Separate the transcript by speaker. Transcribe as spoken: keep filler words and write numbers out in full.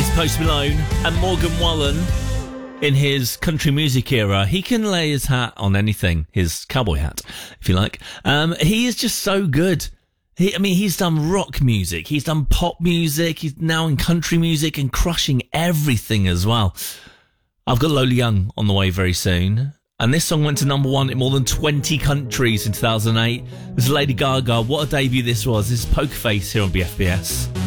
Speaker 1: is Post Malone and Morgan Wallen. In his country music era, he can lay his hat on anything, his cowboy hat, if you like. Um, he is just so good. He, I mean, he's done rock music, he's done pop music, he's now in country music and crushing everything as well. I've got Lola Young on the way very soon. And this song went to number one in more than twenty countries in two thousand eight. This is Lady Gaga. What a debut this was. This is Poker Face here on B F B S.